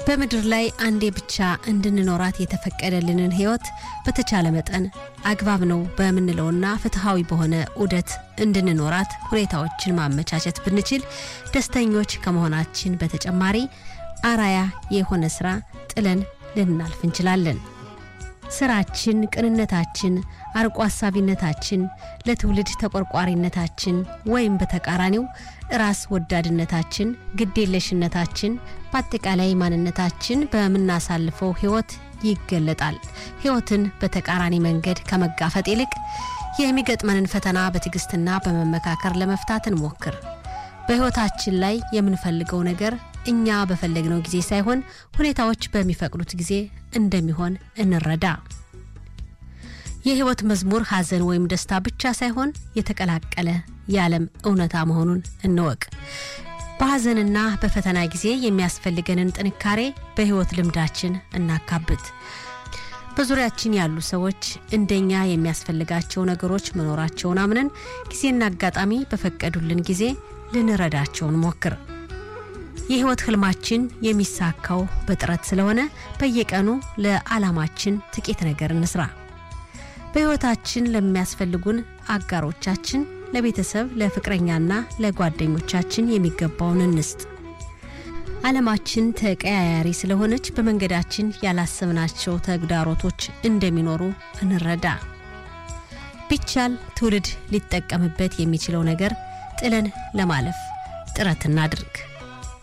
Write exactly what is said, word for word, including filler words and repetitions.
በመድር ላይ አንዴ ብቻ እንድንኖራት የተፈቀደልንን ህይወት በተቻለ መጠን አግባብ ነው በመንለውና ፍትሃዊ በሆነ ዑደት እንድንኖራት ሁኔታዎችን ማመቻቸት ብንችል ደስተኞች ከመሆናችን በተጨማሪ አራያ የሆነ ስራ ጥለን ልናልፍ እንችላለን። ስራችን፣ ቅንነታችን፣ አርቆ ሐሳቢነታችን፣ ለትውልድ ተቆርቋሪነታችን ወይም በተቃራኒው ራስ ወዳድነታችን፣ ግዴለሽነታችን በአጠቃላይ ማንነታችን በመናሳልፈው ህይወት ይገለጣል። ህይወትን በተቃራኒ መንገድ ከመጋፈጥ ይልቅ የሚገጥመንን ፈተና በትግስትና በመመካከር ለመፍታት እንሞክር። በህይወታችን ላይ የምንፈልገው ነገር እኛ በፈለግነው ጊዜ ሳይሆን ሁኔታዎች በሚፈቅዱት ጊዜ እንደሚሆን እንረዳ። የህይወት መዝሙር ሐዘን ወይም ደስታ ብቻ ሳይሆን የተቀላቀለ የዓለም እውነታ መሆኑን እንወቅ። በሐዘንና በፈተና ጊዜ የሚያስፈልገንን ጥንካሬ በህይወት ልምዳችን እናካብት። በዙሪያችን ያሉ ሰዎች እንደኛ የሚያስፈልጋቸው ነገሮች መኖራቸውን አምነን ጊዜና አጋጣሚ በፈቀዱልን ጊዜ ልንረዳቸው እንሞክር። የህይወት ህልማችን የሚሳካው በጥረት ስለሆነ በየቀኑ ለዓላማችን ጥቂት ነገር እንስራ። በህይወታችን ለሚያስፈልጉን አጋሮቻችን፣ ለቤተሰብ፣ ለፍቅረኛና ለጓደኞቻችን የሚገባውን እንስጥ። ዓለማችን ተቀያያሪ ስለሆነች በመንገዳችን ያላሰብናቸው ተግዳሮቶች እንደሚኖሩ እንረዳ። ቢቻል ትውልድ ሊጠቀምበት የሚችለው ነገር ጥለን ለማለፍ ጥረት እናድርግ።